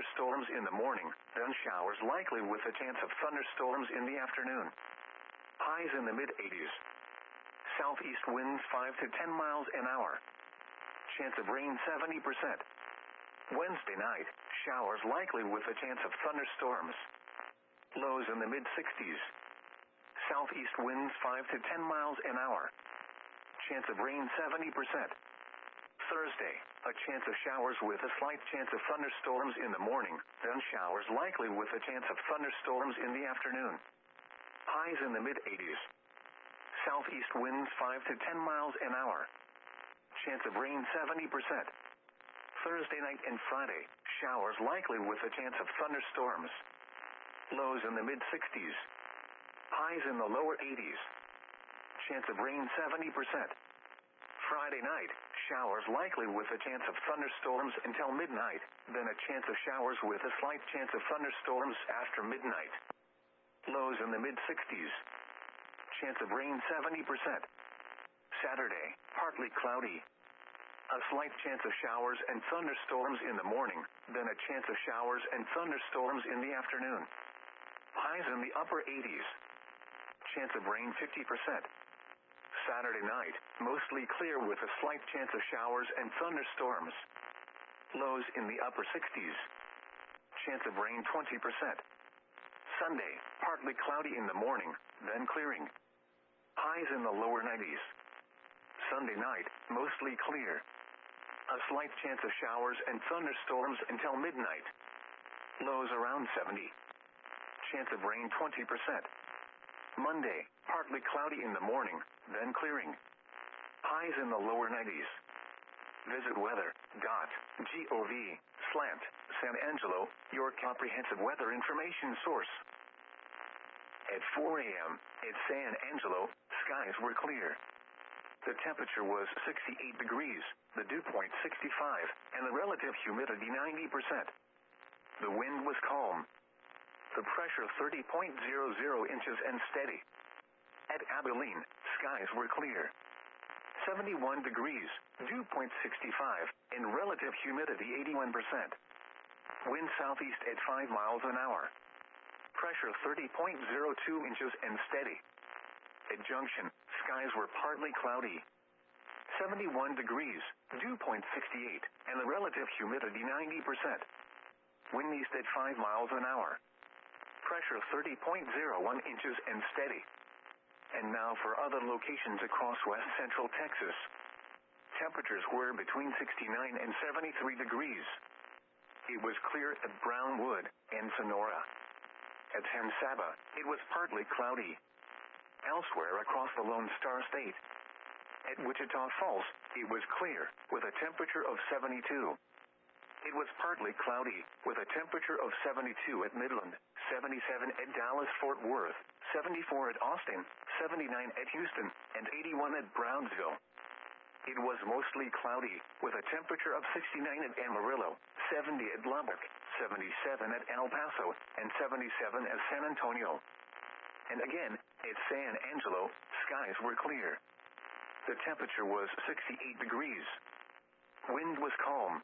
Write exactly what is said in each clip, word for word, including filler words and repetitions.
thunderstorms in the morning, then showers likely with a chance of thunderstorms in the afternoon. Highs in the mid eighties. Southeast winds five to ten miles an hour. Chance of rain seventy percent. Wednesday night, showers likely with a chance of thunderstorms. Lows in the mid sixties. Southeast winds five to ten miles an hour. Chance of rain seventy percent. Thursday, a chance of showers with a slight chance of thunderstorms in the morning, then showers likely with a chance of thunderstorms in the afternoon. Highs in the mid eighties. Southeast winds five to ten miles an hour. Chance of rain seventy percent. Thursday night and Friday, showers likely with a chance of thunderstorms. Lows in the mid sixties. Highs in the lower eighties. Chance of rain seventy percent. Friday night, showers likely with a chance of thunderstorms until midnight, then a chance of showers with a slight chance of thunderstorms after midnight. Lows in the mid sixties. Chance of rain seventy percent. Saturday, partly cloudy. A slight chance of showers and thunderstorms in the morning, then a chance of showers and thunderstorms in the afternoon. Highs in the upper eighties. Chance of rain fifty percent. Saturday night, mostly clear with a slight chance of showers and thunderstorms. Lows in the upper sixties. Chance of rain twenty percent. Sunday, partly cloudy in the morning, then clearing. Highs in the lower nineties. Sunday night, mostly clear. A slight chance of showers and thunderstorms until midnight. Lows around seventy. Chance of rain twenty percent. Monday, partly cloudy in the morning, then clearing. Highs in the lower nineties. Visit weather dot gov slash San Angelo, your comprehensive weather information source. At four a.m., at San Angelo, skies were clear. The temperature was sixty-eight degrees, the dew point sixty-five, and the relative humidity ninety percent. The wind was calm. The pressure thirty point zero zero inches and steady. At Abilene, skies were clear. seventy-one degrees, dew point sixty-five, and relative humidity eighty-one percent. Wind southeast at five miles an hour. Pressure thirty point zero two inches and steady. At Junction, skies were partly cloudy. seventy-one degrees, dew point sixty-eight, and the relative humidity ninety percent. Wind east at five miles an hour. Pressure thirty point zero one inches and steady. And now for other locations across west central Texas. Temperatures were between sixty-nine and seventy-three degrees. It was clear at Brownwood and Sonora. At San Saba, it was partly cloudy. Elsewhere across the Lone Star State. At Wichita Falls, it was clear, with a temperature of seventy-two. It was partly cloudy, with a temperature of seventy-two at Midland, seventy-seven at Dallas-Fort Worth, seventy-four at Austin, seventy-nine at Houston, and eighty-one at Brownsville. It was mostly cloudy, with a temperature of sixty-nine at Amarillo, seventy at Lubbock, seventy-seven at El Paso, and seventy-seven at San Antonio. And again, at San Angelo, skies were clear. The temperature was sixty-eight degrees. Wind was calm.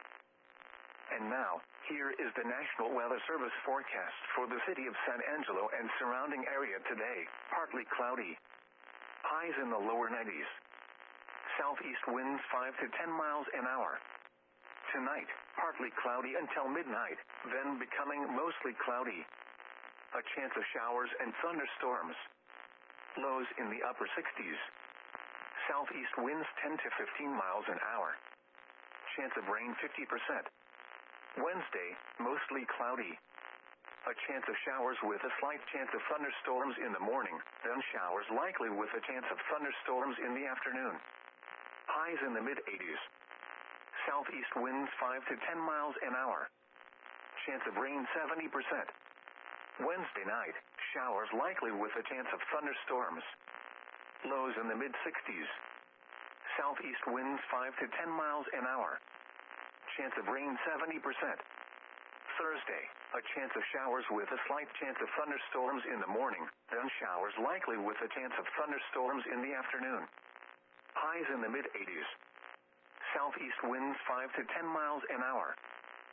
And now, here is the National Weather Service forecast for the city of San Angelo and surrounding area today. Partly cloudy. Highs in the lower nineties. Southeast winds five to ten miles an hour. Tonight, partly cloudy until midnight, then becoming mostly cloudy. A chance of showers and thunderstorms. Lows in the upper sixties. Southeast winds ten to fifteen miles an hour. Chance of rain fifty percent. Wednesday, mostly cloudy. A chance of showers with a slight chance of thunderstorms in the morning, then showers likely with a chance of thunderstorms in the afternoon. Highs in the mid eighties. Southeast winds five to ten miles an hour. Chance of rain seventy percent. Wednesday night, showers likely with a chance of thunderstorms. Lows in the mid sixties. Southeast winds five to ten miles an hour. Chance of rain seventy percent. Thursday, a chance of showers with a slight chance of thunderstorms in the morning, then showers likely with a chance of thunderstorms in the afternoon. Highs in the mid eighties. Southeast winds five to ten miles an hour.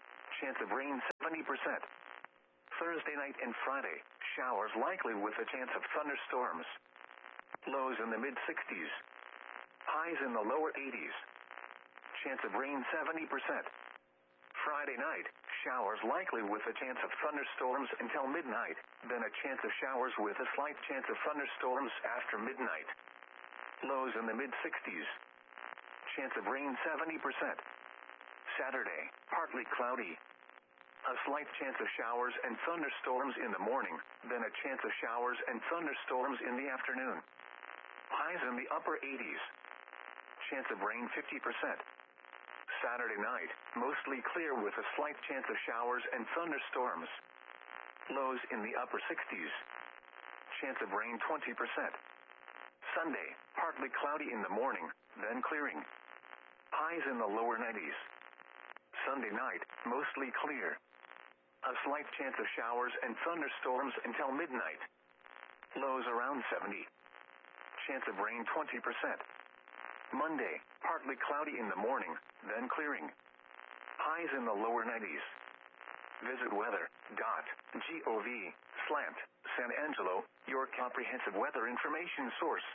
chance of rain seventy percent. Thursday night and Friday, showers likely with a chance of thunderstorms. Lows in the mid sixties. Highs in the lower eighties. Chance of rain seventy percent. Friday night, showers likely with a chance of thunderstorms until midnight, then a chance of showers with a slight chance of thunderstorms after midnight. Lows in the mid sixties. Chance of rain seventy percent. Saturday, partly cloudy. A slight chance of showers and thunderstorms in the morning, then a chance of showers and thunderstorms in the afternoon. Highs in the upper eighties. Chance of rain fifty percent. Saturday night, mostly clear with a slight chance of showers and thunderstorms. Lows in the upper sixties. Chance of rain twenty percent. Sunday, partly cloudy in the morning, then clearing. Highs in the lower nineties. Sunday night, mostly clear. A slight chance of showers and thunderstorms until midnight. Lows around seventy. Chance of rain twenty percent. Monday, partly cloudy in the morning, then clearing. Highs in the lower nineties. Visit weather dot gov slant San Angelo, your comprehensive weather information source.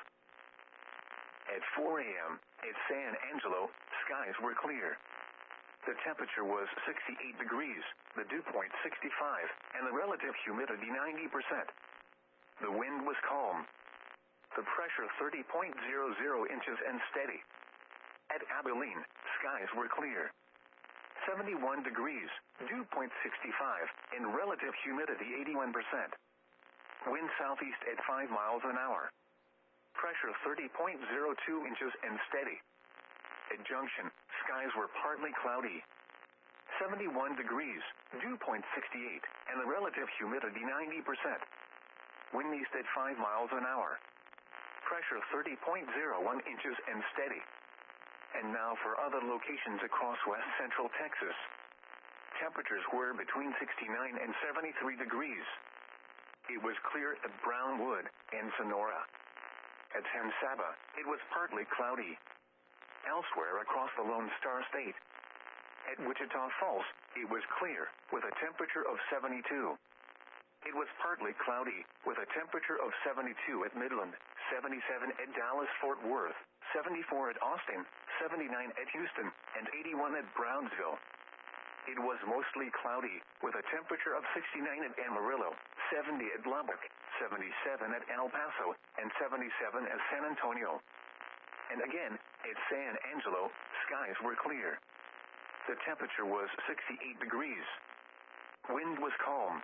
At four a.m., at San Angelo, skies were clear. The temperature was sixty-eight degrees, the dew point sixty-five, and the relative humidity ninety percent. The wind was calm. The pressure thirty point zero zero inches and steady. At Abilene, skies were clear. seventy-one degrees, dew point sixty-five, and relative humidity eighty-one percent. Wind southeast at five miles an hour. Pressure thirty point zero two inches and steady. At Junction, skies were partly cloudy. seventy-one degrees, dew point sixty-eight, and the relative humidity ninety percent. Wind east at five miles an hour. Pressure thirty point zero one inches and steady. And now for other locations across west central Texas. Temperatures were between sixty-nine and seventy-three degrees. It was clear at Brownwood and Sonora. At San Saba, it was partly cloudy. Elsewhere across the Lone Star State. At Wichita Falls, it was clear, with a temperature of seventy-two. It was partly cloudy, with a temperature of seventy-two at Midland, seventy-seven at Dallas-Fort Worth, seventy-four at Austin, seventy-nine at Houston, and eighty-one at Brownsville. It was mostly cloudy, with a temperature of sixty-nine at Amarillo, seventy at Lubbock, seventy-seven at El Paso, and seventy-seven at San Antonio. And again, at San Angelo, skies were clear. The temperature was sixty-eight degrees. Wind was calm.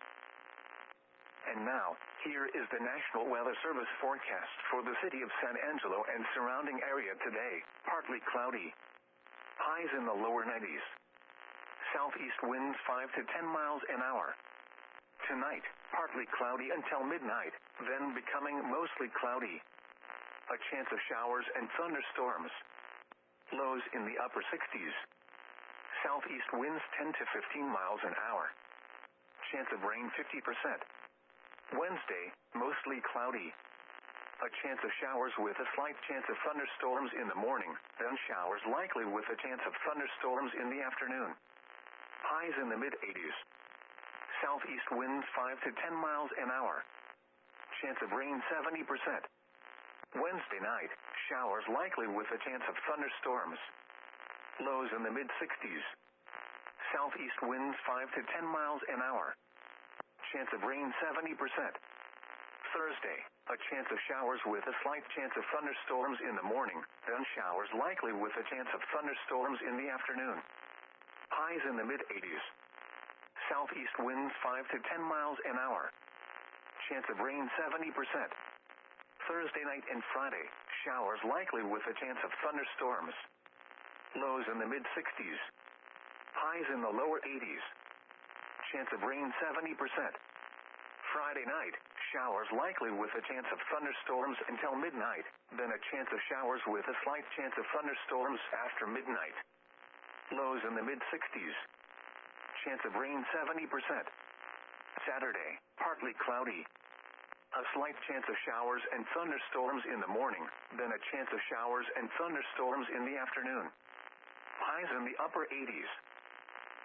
And now, here is the National Weather Service forecast for the city of San Angelo and surrounding area today. Partly cloudy. Highs in the lower nineties. Southeast winds five to ten miles an hour. Tonight, partly cloudy until midnight, then becoming mostly cloudy. A chance of showers and thunderstorms. Lows in the upper sixties. Southeast winds ten to fifteen miles an hour. Chance of rain fifty percent. Wednesday, mostly cloudy. A chance of showers with a slight chance of thunderstorms in the morning, then showers likely with a chance of thunderstorms in the afternoon. Highs in the mid eighties. Southeast winds five to ten miles an hour. Chance of rain seventy percent. Wednesday night, showers likely with a chance of thunderstorms. Lows in the mid sixties. Southeast winds five to ten miles an hour. Chance of rain seventy percent. Thursday, a chance of showers with a slight chance of thunderstorms in the morning, then showers likely with a chance of thunderstorms in the afternoon. Highs in the mid eighties. Southeast winds five to ten miles an hour. Chance of rain seventy percent. Thursday night and Friday, showers likely with a chance of thunderstorms. Lows in the mid sixties. Highs in the lower eighties. Chance of rain seventy percent. Friday night, showers likely with a chance of thunderstorms until midnight, then a chance of showers with a slight chance of thunderstorms after midnight. Lows in the mid sixties. Chance of rain seventy percent. Saturday, partly cloudy. A slight chance of showers and thunderstorms in the morning, then a chance of showers and thunderstorms in the afternoon. Highs in the upper eighties.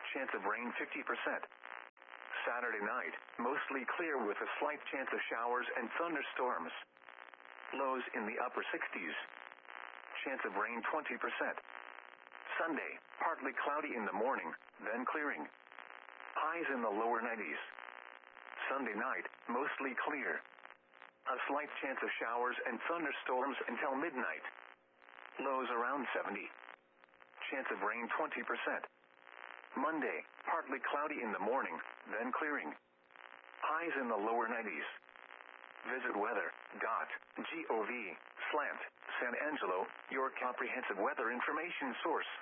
Chance of rain fifty percent. Saturday night, mostly clear with a slight chance of showers and thunderstorms. Lows in the upper sixties. Chance of rain twenty percent. Sunday, partly cloudy in the morning, then clearing. Highs in the lower nineties. Sunday night, mostly clear. A slight chance of showers and thunderstorms until midnight. Lows around seventy. Chance of rain twenty percent. Monday, partly cloudy in the morning, then clearing. Highs in the lower nineties. Visit weather dot gov slash San Angelo, your comprehensive weather information source.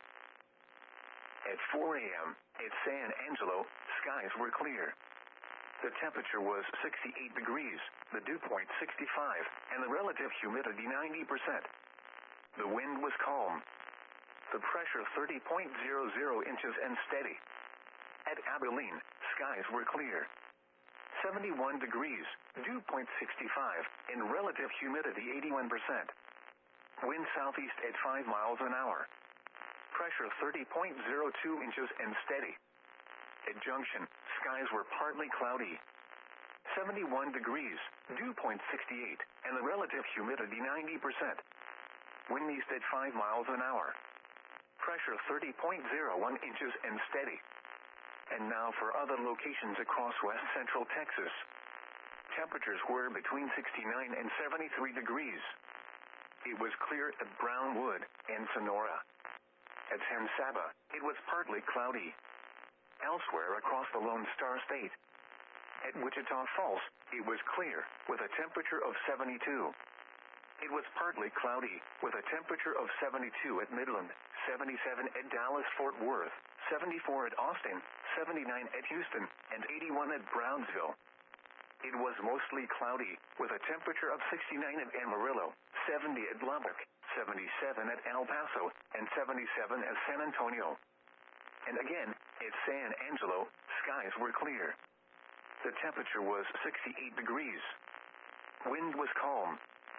At four a.m., at San Angelo, skies were clear. The temperature was sixty-eight degrees, the dew point sixty-five, and the relative humidity ninety percent. The wind was calm. The pressure thirty point zero zero inches and steady. At Abilene, skies were clear. seventy-one degrees, dew point sixty-five, and relative humidity eighty-one percent. Wind southeast at five miles an hour. Pressure thirty point zero two inches and steady. At Junction, skies were partly cloudy. seventy-one degrees, dew point sixty-eight, and the relative humidity ninety percent. Wind east at five miles an hour. Pressure thirty point zero one inches and steady. And now for other locations across west central Texas. Temperatures were between sixty-nine and seventy-three degrees. It was clear at Brownwood and Sonora. At San Saba, it was partly cloudy. Elsewhere across the Lone Star State. At Wichita Falls, it was clear, with a temperature of seventy-two. It was partly cloudy, with a temperature of seventy-two at Midland, seventy-seven at Dallas-Fort Worth, seventy-four at Austin, seventy-nine at Houston, and eighty-one at Brownsville. It was mostly cloudy, with a temperature of sixty-nine at Amarillo, seventy at Lubbock, seventy-seven at El Paso, and seventy-seven at San Antonio. And again, at San Angelo, skies were clear. The temperature was sixty-eight degrees. Wind was calm.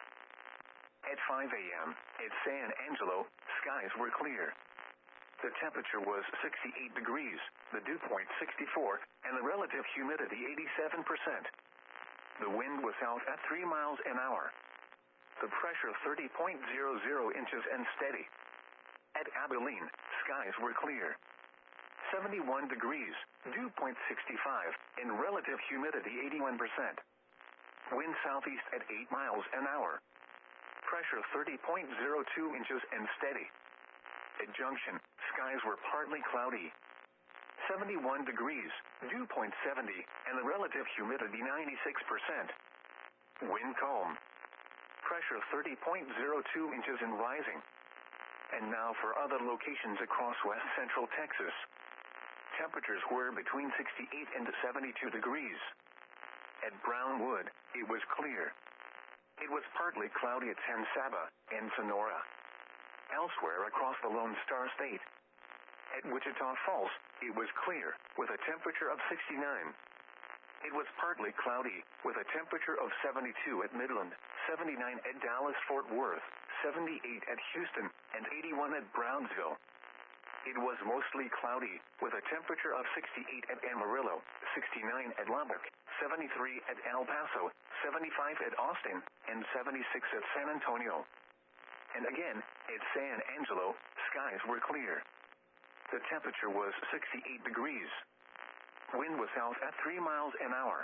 At five a.m., at San Angelo, skies were clear. The temperature was sixty-eight degrees, the dew point sixty-four, and the relative humidity eighty-seven percent. The wind was south at three miles an hour. The pressure thirty point zero zero inches and steady. At Abilene, skies were clear. seventy-one degrees, dew point sixty-five, and relative humidity eighty-one percent. Wind southeast at eight miles an hour. Pressure thirty point zero two inches and steady. At Junction, skies were partly cloudy. seventy-one degrees, dew point seventy, and the relative humidity ninety-six percent. Wind calm. Pressure thirty point zero two inches and rising. And now for other locations across west central Texas. Temperatures were between sixty-eight and seventy-two degrees. At Brownwood, it was clear. It was partly cloudy at San Saba and Sonora. Elsewhere across the Lone Star State. At Wichita Falls, it was clear, with a temperature of sixty-nine. It was partly cloudy, with a temperature of seventy-two at Midland, seventy-nine at Dallas-Fort Worth, seventy-eight at Houston, and eighty-one at Brownsville. It was mostly cloudy, with a temperature of sixty-eight at Amarillo, sixty-nine at Lubbock, seventy-three at El Paso, seventy-five at Austin, and seventy-six at San Antonio. And again, at San Angelo, skies were clear. The temperature was sixty-eight degrees. Wind was south at three miles an hour.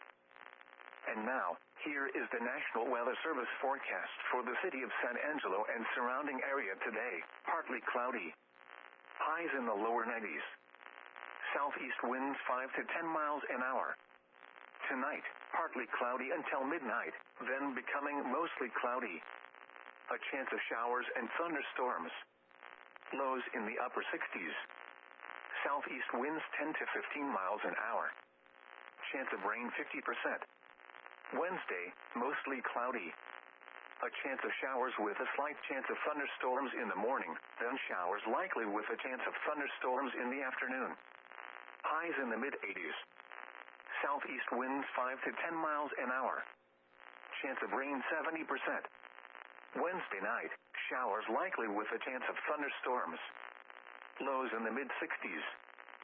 And now, here is the National Weather Service forecast for the city of San Angelo and surrounding area today. Partly cloudy. Highs in the lower nineties. Southeast winds five to ten miles an hour. Tonight, partly cloudy until midnight, then becoming mostly cloudy. A chance of showers and thunderstorms. Lows in the upper sixties. Southeast winds ten to fifteen miles an hour. Chance of rain fifty percent. Wednesday, mostly cloudy. A chance of showers with a slight chance of thunderstorms in the morning, then showers likely with a chance of thunderstorms in the afternoon. Highs in the mid-eighties. Southeast winds five to ten miles an hour. Chance of rain seventy percent. Wednesday night, showers likely with a chance of thunderstorms. Lows in the mid-sixties.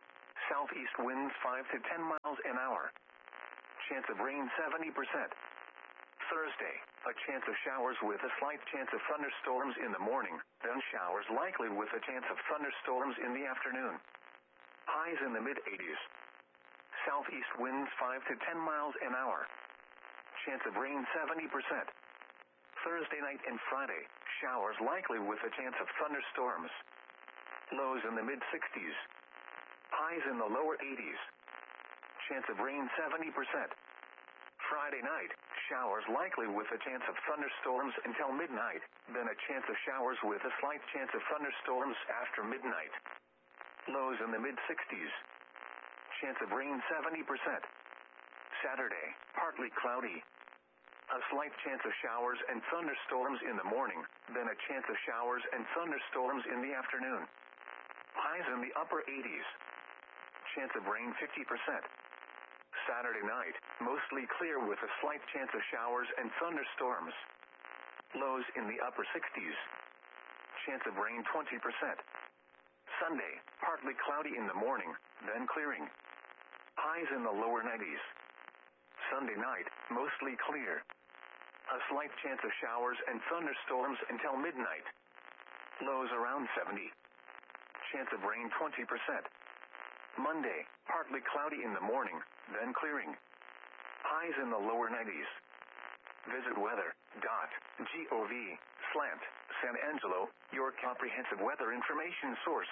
Southeast winds five to ten miles an hour. Chance of rain seventy percent. Thursday, a chance of showers with a slight chance of thunderstorms in the morning, then showers likely with a chance of thunderstorms in the afternoon. Highs in the mid eighties. Southeast winds five to ten miles an hour. Chance of rain seventy percent. Thursday night and Friday, showers likely with a chance of thunderstorms. Lows in the mid sixties. Highs in the lower eighties. Chance of rain seventy percent. Friday night, showers likely with a chance of thunderstorms until midnight, then a chance of showers with a slight chance of thunderstorms after midnight. Lows in the mid sixties. Chance of rain seventy percent. Saturday, partly cloudy. A slight chance of showers and thunderstorms in the morning, then a chance of showers and thunderstorms in the afternoon. Highs in the upper eighties. Chance of rain fifty percent. Saturday night, mostly clear with a slight chance of showers and thunderstorms. Lows in the upper sixties. Chance of rain twenty percent. Sunday, partly cloudy in the morning, then clearing. Highs in the lower nineties. Sunday night, mostly clear. A slight chance of showers and thunderstorms until midnight. Lows around seventy. Chance of rain twenty percent. Monday, partly cloudy in the morning, then clearing. Highs in the lower nineties. Visit weather dot gov slash San Angelo, your comprehensive weather information source.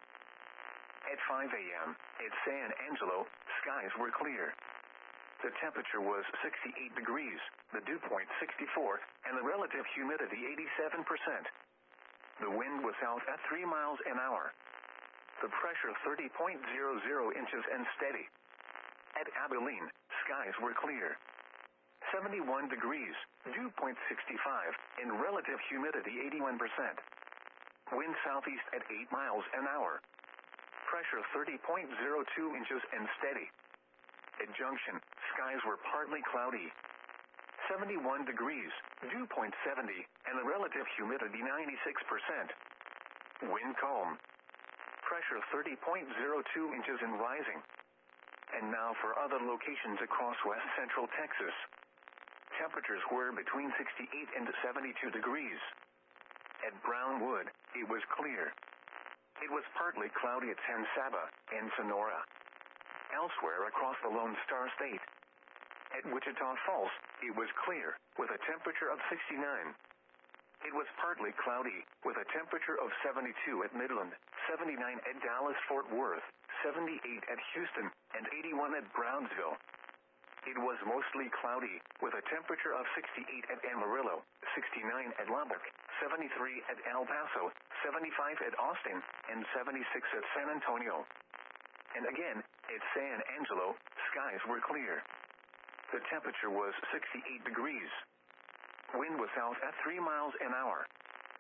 At five a.m., at San Angelo, skies were clear. The temperature was sixty-eight degrees, the dew point sixty-four, and the relative humidity eighty-seven percent. The wind was south at three miles an hour. The pressure thirty point zero zero inches and steady. At Abilene, skies were clear. seventy-one degrees, dew point sixty-five, and relative humidity eighty-one percent. Wind southeast at eight miles an hour. Pressure thirty point zero two inches and steady. At Junction, skies were partly cloudy. seventy-one degrees, dew point seventy, and the relative humidity ninety-six percent. Wind calm. Pressure thirty point zero two inches and rising. And now for other locations across west central Texas. Temperatures were between sixty-eight and seventy-two degrees. At Brownwood, it was clear. It was partly cloudy at San Saba and Sonora. Elsewhere across the Lone Star State. At Wichita Falls, it was clear, with a temperature of sixty-nine. It was partly cloudy, with a temperature of seventy-two at Midland, seventy-nine at Dallas-Fort Worth, seventy-eight at Houston, and eighty-one at Brownsville. It was mostly cloudy, with a temperature of sixty-eight at Amarillo, sixty-nine at Lubbock, seventy-three at El Paso, seventy-five at Austin, and seventy-six at San Antonio. And again, at San Angelo, skies were clear. The temperature was sixty-eight degrees. Wind was south at three miles an hour.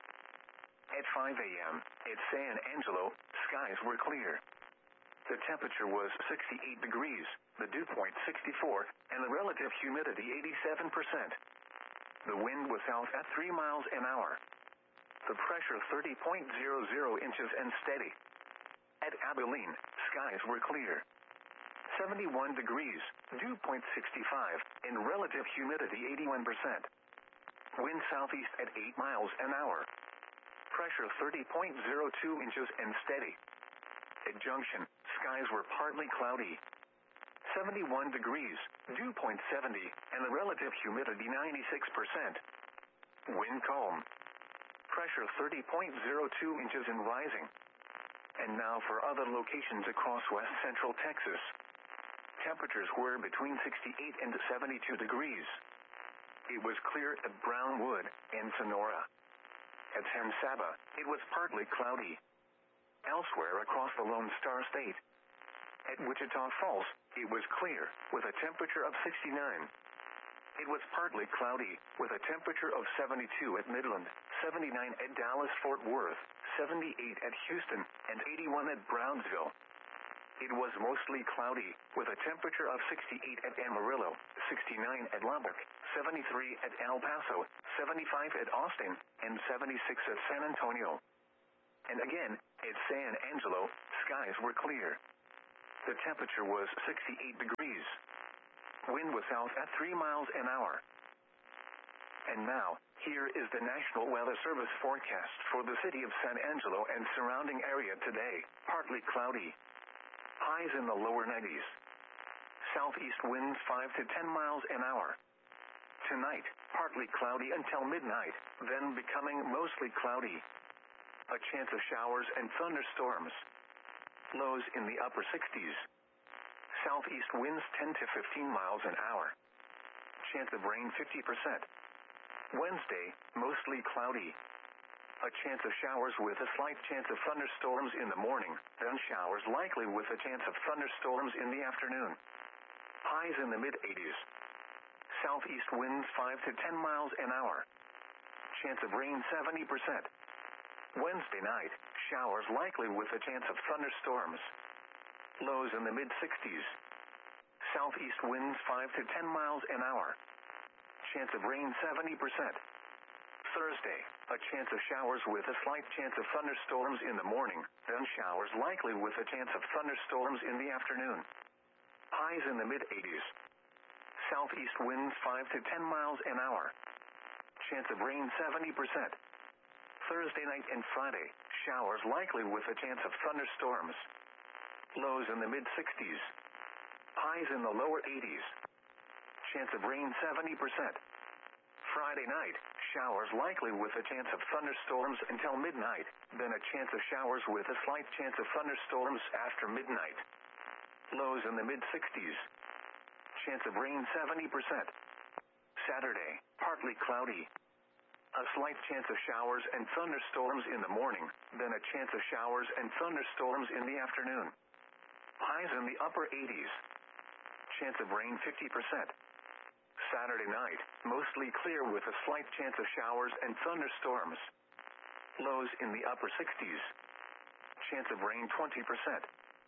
At five a.m., at San Angelo, skies were clear. The temperature was sixty-eight degrees, the dew point sixty-four, and the relative humidity eighty-seven percent. The wind was south at three miles an hour. The pressure thirty point zero zero inches and steady. At Abilene, skies were clear. seventy-one degrees, dew point sixty-five, and relative humidity eighty-one percent. Wind southeast at eight miles an hour. Pressure thirty point zero two inches and steady. At Junction, skies were partly cloudy. seventy-one degrees, dew point seventy, and the relative humidity ninety-six percent. Wind calm. Pressure thirty point zero two inches and rising. And now for other locations across west central Texas. Temperatures were between sixty-eight and seventy-two degrees. It was clear at Brownwood and Sonora. At San Saba, it was partly cloudy. Elsewhere across the Lone Star State. At Wichita Falls, it was clear, with a temperature of sixty-nine. It was partly cloudy, with a temperature of seventy-two at Midland, seventy-nine at Dallas-Fort Worth, seventy-eight at Houston, and eighty-one at Brownsville. It was mostly cloudy, with a temperature of sixty-eight at Amarillo, sixty-nine at Lubbock, seventy-three at El Paso, seventy-five at Austin, and seventy-six at San Antonio. And again, at San Angelo, skies were clear. The temperature was sixty-eight degrees. Wind was south at three miles an hour. And now, here is the National Weather Service forecast for the city of San Angelo and surrounding area today. Partly cloudy. Highs in the lower nineties. Southeast winds five to ten miles an hour. Tonight, partly cloudy until midnight, then becoming mostly cloudy. A chance of showers and thunderstorms. Lows in the upper sixties. Southeast winds ten to fifteen miles an hour. Chance of rain fifty percent. Wednesday, mostly cloudy. A chance of showers with a slight chance of thunderstorms in the morning, then showers likely with a chance of thunderstorms in the afternoon. Highs in the mid-eighties. Southeast winds five to ten miles an hour. Chance of rain seventy percent. Wednesday night, showers likely with a chance of thunderstorms. Lows in the mid-sixties. Southeast winds five to ten miles an hour. Chance of rain seventy percent. Thursday, a chance of showers with a slight chance of thunderstorms in the morning, then showers likely with a chance of thunderstorms in the afternoon. Highs in the mid-eighties. Southeast winds five to ten miles an hour. Chance of rain seventy percent. Thursday night and Friday, showers likely with a chance of thunderstorms. Lows in the mid-sixties. Highs in the lower eighties. Chance of rain seventy percent. Friday night, showers likely with a chance of thunderstorms until midnight, then a chance of showers with a slight chance of thunderstorms after midnight. Lows in the mid-sixties. Chance of rain seventy percent. Saturday, partly cloudy. A slight chance of showers and thunderstorms in the morning, then a chance of showers and thunderstorms in the afternoon. Highs in the upper eighties. Chance of rain fifty percent. Saturday night, mostly clear with a slight chance of showers and thunderstorms. Lows in the upper sixties. Chance of rain twenty percent.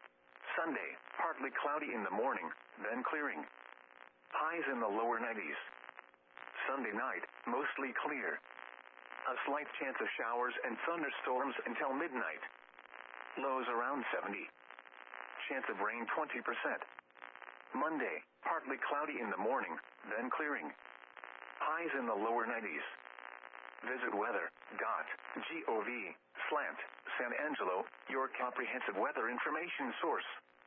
Sunday, partly cloudy in the morning, then clearing. Highs in the lower nineties. Sunday night, mostly clear. A slight chance of showers and thunderstorms until midnight. Lows around seventy. Chance of rain twenty percent. Monday, partly cloudy in the morning, then clearing. Highs in the lower nineties. Visit weather dot gov slash San Angelo, your comprehensive weather information source.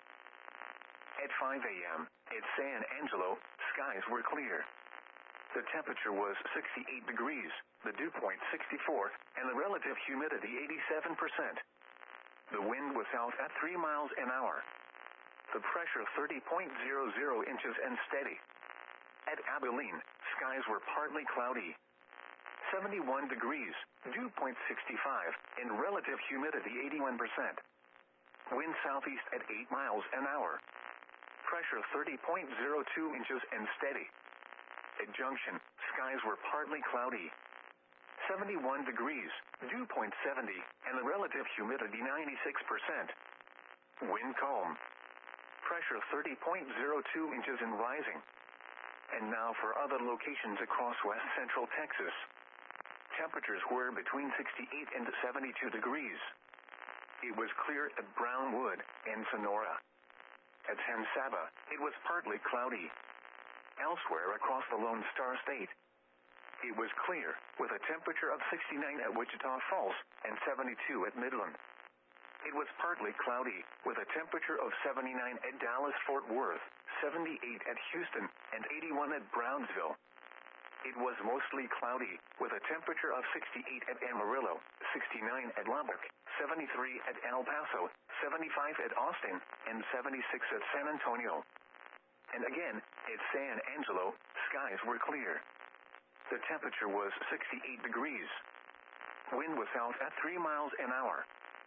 At five a.m., at San Angelo, skies were clear. The temperature was sixty-eight degrees, the dew point sixty-four, and the relative humidity eighty-seven percent. The wind was south at three miles an hour. The pressure thirty point zero zero inches and steady. At Abilene, skies were partly cloudy. seventy-one degrees, dew point sixty-five, and relative humidity eighty-one percent. Wind southeast at eight miles an hour. Pressure thirty point zero two inches and steady. At Junction, skies were partly cloudy. seventy-one degrees, dew point seventy, and the relative humidity ninety-six percent. Wind calm. Pressure thirty point zero two inches and rising. And now for other locations across west central Texas. Temperatures were between sixty-eight and seventy-two degrees. It was clear at Brownwood and Sonora. At San Saba, it was partly cloudy. Elsewhere across the Lone Star State, it was clear, with a temperature of sixty-nine at Wichita Falls and seventy-two at Midland. It was partly cloudy, with a temperature of seventy-nine at Dallas-Fort Worth, seventy-eight at Houston, and eighty-one at Brownsville. It was mostly cloudy, with a temperature of sixty-eight at Amarillo, sixty-nine at Lubbock, seventy-three at El Paso, seventy-five at Austin, and seventy-six at San Antonio. And again, at San Angelo, skies were clear. The temperature was sixty-eight degrees. Wind was south at three miles an hour.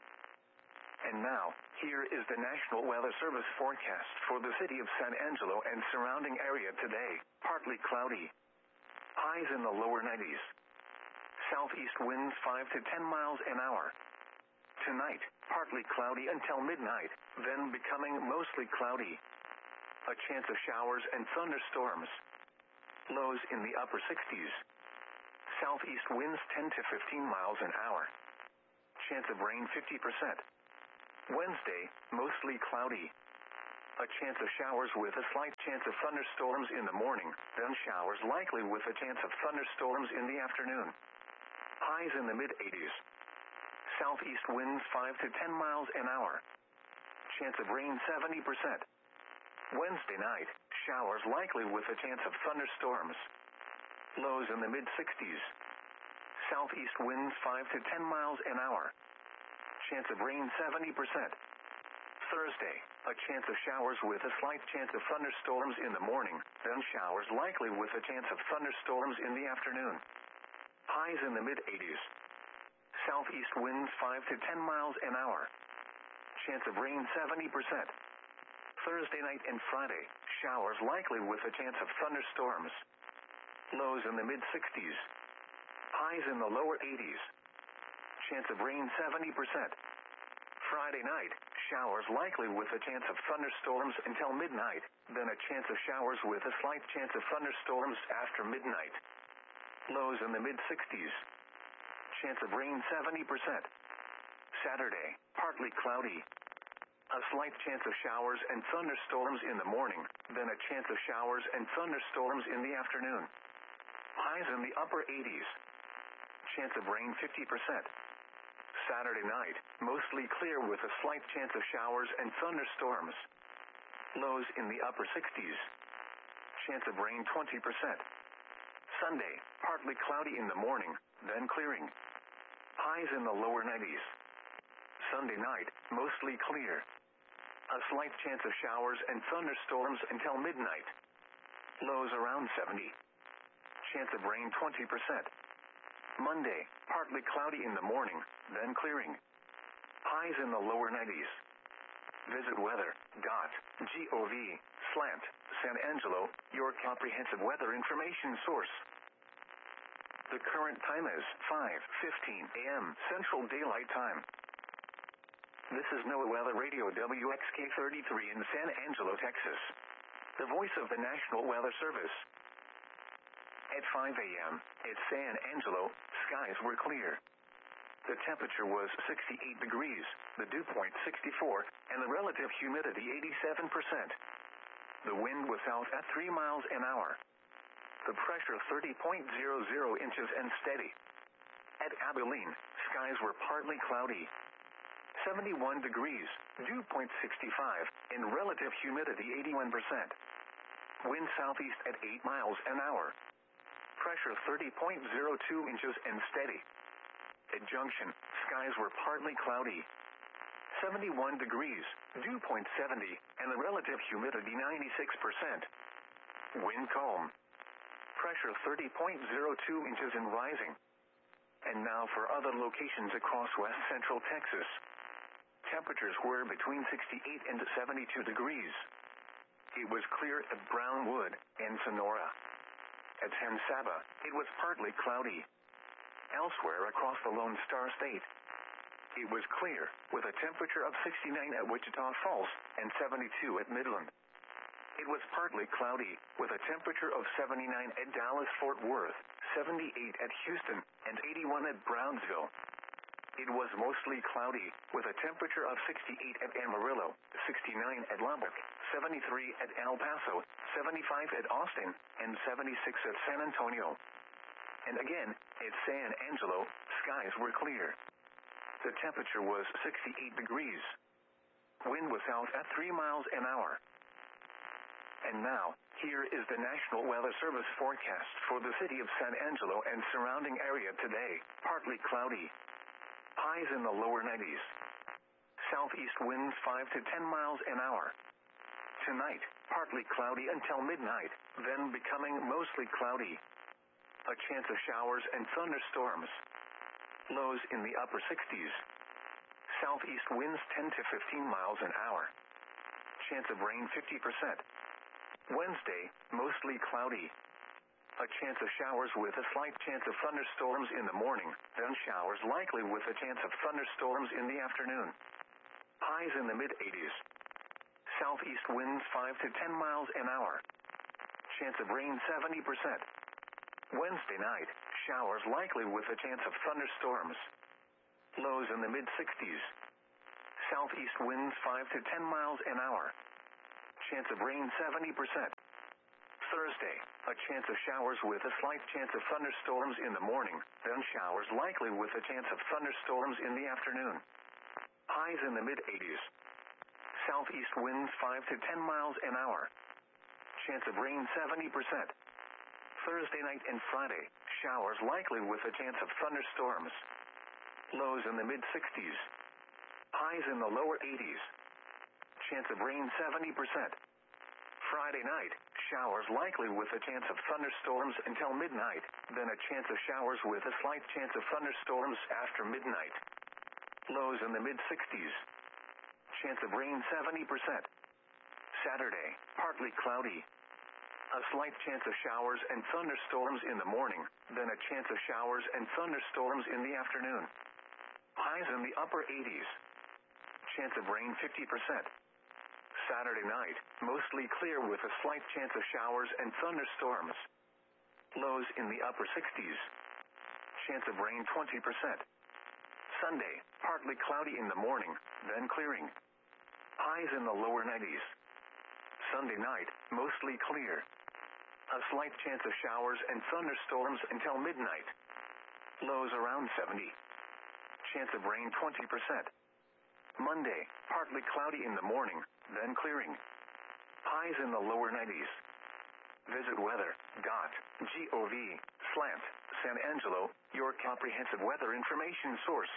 And now, here is the National Weather Service forecast for the city of San Angelo and surrounding area today. Partly cloudy. Highs in the lower nineties. Southeast winds five to ten miles an hour. Tonight, partly cloudy until midnight, then becoming mostly cloudy. A chance of showers and thunderstorms. Lows in the upper sixties. Southeast winds ten to fifteen miles an hour. Chance of rain fifty percent. Wednesday, mostly cloudy. A chance of showers with a slight chance of thunderstorms in the morning, then showers likely with a chance of thunderstorms in the afternoon. Highs in the mid eighties. Southeast winds five to ten miles an hour. Chance of rain seventy percent. Wednesday night, showers likely with a chance of thunderstorms. Lows in the mid sixties. Southeast winds five to ten miles an hour. Chance of rain seventy percent. Thursday, a chance of showers with a slight chance of thunderstorms in the morning, then showers likely with a chance of thunderstorms in the afternoon. Highs in the mid eighties. Southeast winds five to ten miles an hour. Chance of rain seventy percent. Thursday night and Friday, showers likely with a chance of thunderstorms. Lows in the mid sixties. Highs in the lower eighties. Chance of rain seventy percent. Friday night, showers likely with a chance of thunderstorms until midnight, then a chance of showers with a slight chance of thunderstorms after midnight. Lows in the mid sixties. Chance of rain seventy percent. Saturday, partly cloudy. A slight chance of showers and thunderstorms in the morning, then a chance of showers and thunderstorms in the afternoon. Highs in the upper eighties. Chance of rain fifty percent. Saturday night, mostly clear with a slight chance of showers and thunderstorms. Lows in the upper sixties. Chance of rain twenty percent. Sunday, partly cloudy in the morning, then clearing. Highs in the lower nineties. Sunday night, mostly clear. A slight chance of showers and thunderstorms until midnight. Lows around seventy. Chance of rain twenty percent. Monday, partly cloudy in the morning, then clearing. Highs in the lower nineties. Visit weather dot gov slash San Angelo, your comprehensive weather information source. The current time is five fifteen a m Central Daylight Time. This is NOAA Weather Radio W X K thirty-three in San Angelo, Texas. The voice of the National Weather Service. At five a m at San Angelo, skies were clear. The temperature was sixty-eight degrees, the dew point sixty-four, and the relative humidity eighty-seven percent. The wind was south at three miles an hour. The pressure thirty point zero zero inches and steady. At Abilene, skies were partly cloudy. seventy-one degrees, dew point sixty-five, and relative humidity eighty-one percent. Wind southeast at eight miles an hour. Pressure thirty point zero two inches and steady. At Junction, skies were partly cloudy. seventy-one degrees, dew point seventy, and the relative humidity ninety-six percent. Wind calm. Pressure thirty point zero two inches and rising. And now for other locations across west central Texas. Temperatures were between sixty-eight and seventy-two degrees. It was clear at Brownwood and Sonora. At San Saba, it was partly cloudy. Elsewhere across the Lone Star State, it was clear, with a temperature of sixty-nine at Wichita Falls and seventy-two at Midland. It was partly cloudy, with a temperature of seventy-nine at Dallas-Fort Worth, seventy-eight at Houston, and eighty-one at Brownsville. It was mostly cloudy, with a temperature of sixty-eight at Amarillo, sixty-nine at Lubbock, seventy-three at El Paso, seventy-five at Austin, and seventy-six at San Antonio. And again, at San Angelo, skies were clear. The temperature was sixty-eight degrees. Wind was south at three miles an hour. And now, here is the National Weather Service forecast for the city of San Angelo and surrounding area today. Partly cloudy. Highs in the lower nineties. Southeast winds five to ten miles an hour. Tonight, partly cloudy until midnight, then becoming mostly cloudy. A chance of showers and thunderstorms. Lows in the upper sixties. Southeast winds ten to fifteen miles an hour. Chance of rain fifty percent. Wednesday, mostly cloudy. A chance of showers with a slight chance of thunderstorms in the morning, then showers likely with a chance of thunderstorms in the afternoon. Highs in the mid eighties. Southeast winds five to ten miles an hour. Chance of rain seventy percent. Wednesday night, showers likely with a chance of thunderstorms. Lows in the mid sixties. Southeast winds five to ten miles an hour. Chance of rain seventy percent. Thursday, a chance of showers with a slight chance of thunderstorms in the morning, then showers likely with a chance of thunderstorms in the afternoon. Highs in the mid eighties. Southeast winds five to ten miles an hour. Chance of rain seventy percent. Thursday night and Friday, showers likely with a chance of thunderstorms. Lows in the mid sixties. Highs in the lower eighties. Chance of rain seventy percent. Friday night, showers likely with a chance of thunderstorms until midnight, then a chance of showers with a slight chance of thunderstorms after midnight. Lows in the mid sixties. Chance of rain seventy percent. Saturday, partly cloudy. A slight chance of showers and thunderstorms in the morning, then a chance of showers and thunderstorms in the afternoon. Highs in the upper eighties. Chance of rain fifty percent. Saturday night, mostly clear with a slight chance of showers and thunderstorms. Lows in the upper sixties. Chance of rain twenty percent. Sunday, partly cloudy in the morning, then clearing. Highs in the lower nineties. Sunday night, mostly clear. A slight chance of showers and thunderstorms until midnight. Lows around seventy. Chance of rain twenty percent. Monday, partly cloudy in the morning, then clearing. Highs in the lower nineties. Visit weather dot gov slash San Angelo, your comprehensive weather information source.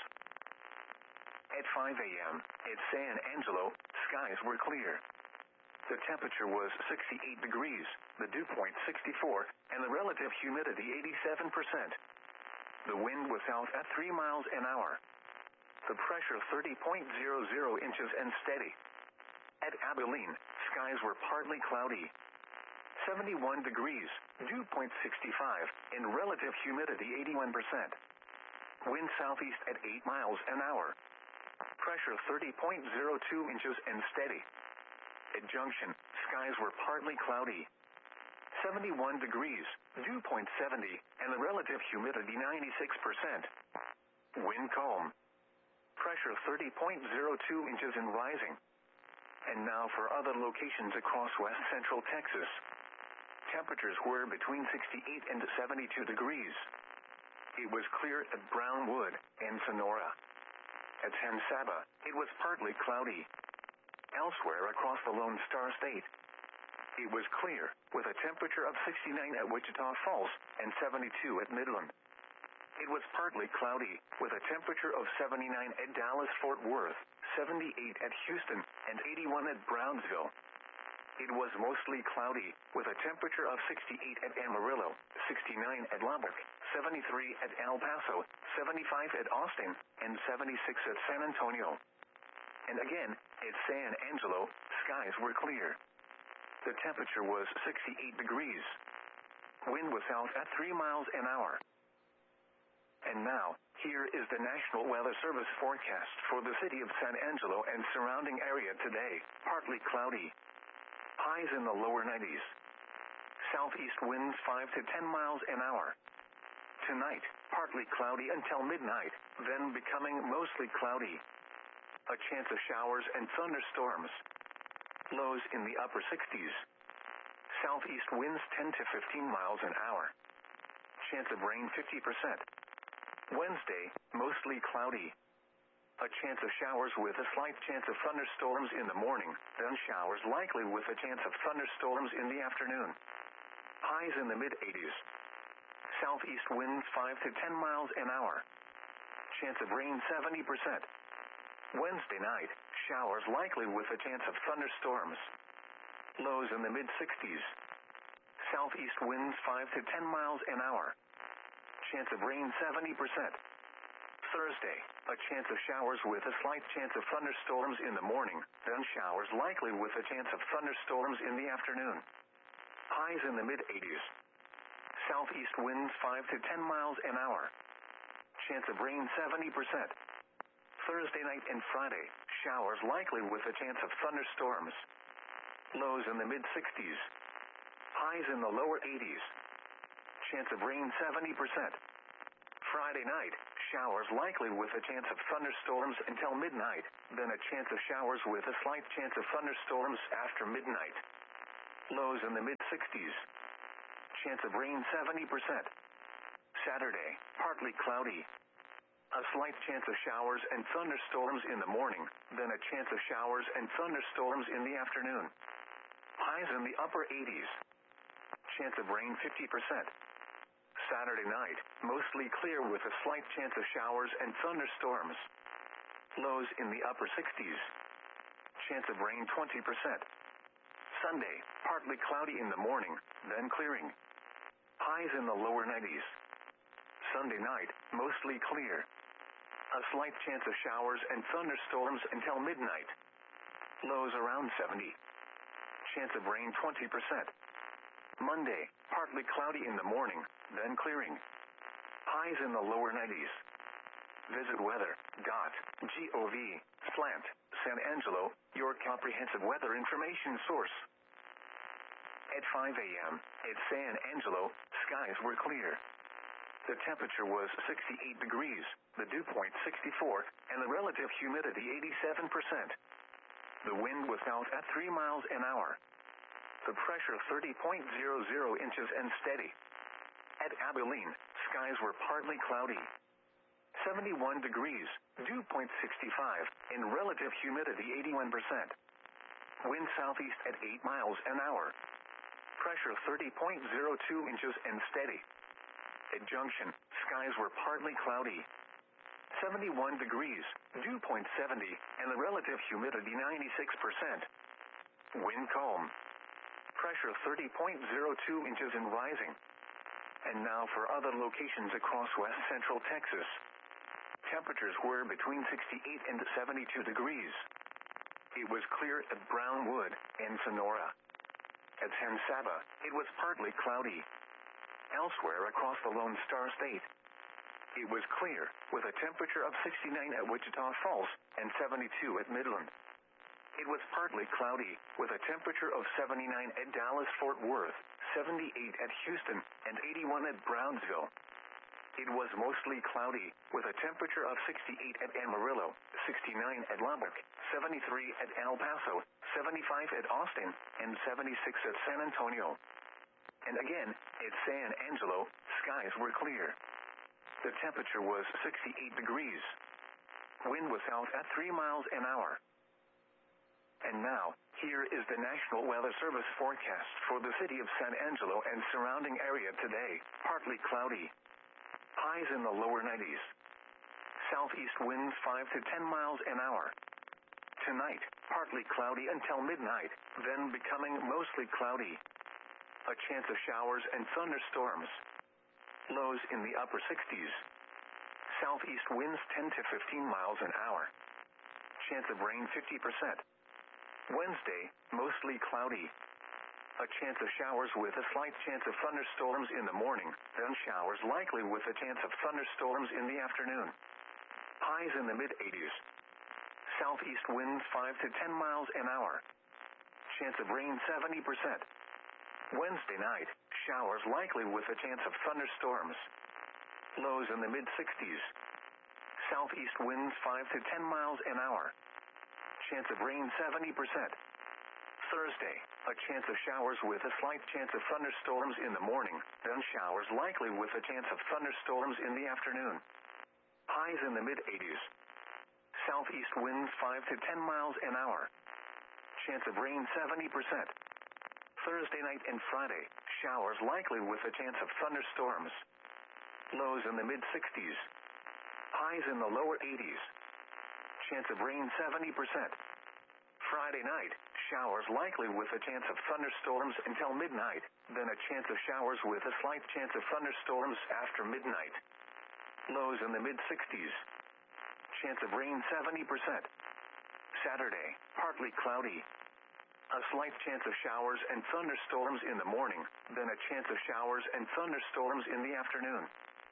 At five a.m., at San Angelo, skies were clear. The temperature was sixty-eight degrees, the dew point sixty-four, and the relative humidity eighty-seven percent. The wind was south at three miles an hour. The pressure thirty point zero zero inches and steady. At Abilene, skies were partly cloudy. seventy-one degrees, dew point sixty-five, and relative humidity eighty-one percent. Wind southeast at eight miles an hour. Pressure thirty point zero two inches and steady. At Junction, skies were partly cloudy. seventy-one degrees, dew point seventy, and the relative humidity ninety-six percent. Wind calm. Pressure thirty point zero two inches and rising. And now for other locations across west central Texas. Temperatures were between sixty-eight and seventy-two degrees. It was clear at Brownwood and Sonora. At San Saba, it was partly cloudy. Elsewhere across the Lone Star State, it was clear, with a temperature of sixty-nine at Wichita Falls and seventy-two at Midland. It was partly cloudy, with a temperature of seventy-nine at Dallas-Fort Worth, seventy-eight at Houston, and eighty-one at Brownsville. It was mostly cloudy, with a temperature of sixty-eight at Amarillo, sixty-nine at Lubbock, seventy-three at El Paso, seventy-five at Austin, and seventy-six at San Antonio. And again, at San Angelo, skies were clear. The temperature was sixty-eight degrees. Wind was south at three miles an hour. And now, here is the National Weather Service forecast for the city of San Angelo and surrounding area today. Partly cloudy. Highs in the lower nineties. Southeast winds five to ten miles an hour. Tonight, partly cloudy until midnight, then becoming mostly cloudy. A chance of showers and thunderstorms. Lows in the upper sixties. Southeast winds ten to fifteen miles an hour. Chance of rain fifty percent. Wednesday, mostly cloudy. A chance of showers with a slight chance of thunderstorms in the morning, then showers likely with a chance of thunderstorms in the afternoon. Highs in the mid eighties. Southeast winds five to ten miles an hour. Chance of rain seventy percent. Wednesday night, showers likely with a chance of thunderstorms. Lows in the mid sixties. Southeast winds five to ten miles an hour. Chance of rain seventy percent. Thursday, a chance of showers with a slight chance of thunderstorms in the morning, then showers likely with a chance of thunderstorms in the afternoon. Highs in the mid eighties. Southeast winds five to ten miles an hour. Chance of rain seventy percent. Thursday night and Friday, showers likely with a chance of thunderstorms. Lows in the mid sixties. Highs in the lower eighties. Chance of rain seventy percent. Friday night, Showers likely with a chance of thunderstorms until midnight, then a chance of showers with a slight chance of thunderstorms after midnight. Lows in the mid-sixties. Chance of rain seventy percent. Saturday, partly cloudy. A slight chance of showers and thunderstorms in the morning, then a chance of showers and thunderstorms in the afternoon. Highs in the upper eighties. Chance of rain fifty percent. Saturday night, mostly clear with a slight chance of showers and thunderstorms. Lows in the upper sixties. Chance of rain twenty percent. Sunday, partly cloudy in the morning, then clearing. Highs in the lower nineties. Sunday night, mostly clear. A slight chance of showers and thunderstorms until midnight. Lows around seventy. Chance of rain twenty percent. Monday, partly cloudy in the morning, then clearing. Highs in the lower nineties. Visit weather dot gov slant San Angelo, your comprehensive weather information source. At five a.m. at San Angelo, skies were clear. The temperature was sixty-eight degrees, the dew point sixty-four, and the relative humidity eighty-seven percent. The wind was out at three miles an hour. The pressure thirty point zero zero inches and steady. At Abilene, skies were partly cloudy. seventy-one degrees, dew point sixty-five, and relative humidity eighty-one percent. Wind southeast at eight miles an hour. Pressure thirty point zero two inches and steady. At Junction, skies were partly cloudy. seventy-one degrees, dew point seventy, and the relative humidity ninety-six percent. Wind calm. Pressure thirty point zero two inches and rising. And now for other locations across west central Texas. Temperatures were between sixty-eight and seventy-two degrees. It was clear at Brownwood and Sonora. At San Saba, it was partly cloudy. Elsewhere across the Lone Star State, it was clear, with a temperature of sixty-nine at Wichita Falls and seventy-two at Midland. It was partly cloudy, with a temperature of seventy-nine at Dallas-Fort Worth, seventy-eight at Houston, and eighty-one at Brownsville. It was mostly cloudy, with a temperature of sixty-eight at Amarillo, sixty-nine at Lubbock, seventy-three at El Paso, seventy-five at Austin, and seventy-six at San Antonio. And again, at San Angelo, skies were clear. The temperature was sixty-eight degrees. Wind was out at three miles an hour. And now, here is the National Weather Service forecast for the city of San Angelo and surrounding area today. Partly cloudy. Highs in the lower nineties. Southeast winds five to ten miles an hour. Tonight, partly cloudy until midnight, then becoming mostly cloudy. A chance of showers and thunderstorms. Lows in the upper sixties. Southeast winds ten to fifteen miles an hour. Chance of rain fifty percent. Wednesday, mostly cloudy. A chance of showers with a slight chance of thunderstorms in the morning, then showers likely with a chance of thunderstorms in the afternoon. Highs in the mid-eighties. Southeast winds five to ten miles an hour. Chance of rain seventy percent. Wednesday night, showers likely with a chance of thunderstorms. Lows in the mid-sixties. Southeast winds five to ten miles an hour. Chance of rain seventy percent. Thursday, a chance of showers with a slight chance of thunderstorms in the morning, then showers likely with a chance of thunderstorms in the afternoon. Highs in the mid-eighties. Southeast winds five to ten miles an hour. Chance of rain seventy percent. Thursday night and Friday, showers likely with a chance of thunderstorms. Lows in the mid-sixties. Highs in the lower eighties. Chance of rain seventy percent. Friday night, showers likely with a chance of thunderstorms until midnight, then a chance of showers with a slight chance of thunderstorms after midnight. Lows in the mid-sixties. Chance of rain seventy percent. Saturday, partly cloudy. A slight chance of showers and thunderstorms in the morning, then a chance of showers and thunderstorms in the afternoon.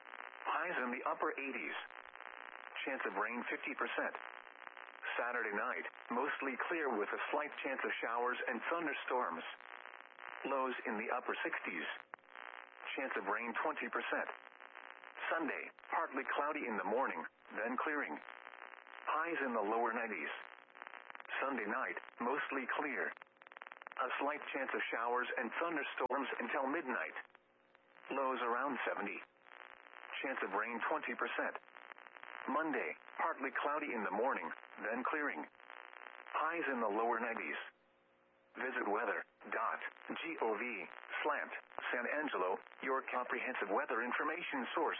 Highs in the upper eighties. Chance of rain fifty percent. Saturday night, mostly clear with a slight chance of showers and thunderstorms. Lows in the upper sixties. Chance of rain twenty percent. Sunday, partly cloudy in the morning, then clearing. Highs in the lower nineties. Sunday night, mostly clear. A slight chance of showers and thunderstorms until midnight. Lows around seventy. Chance of rain twenty percent. Monday, partly cloudy in the morning, then clearing. Highs in the lower nineties. Visit weather.gov slant San Angelo, your comprehensive weather information source.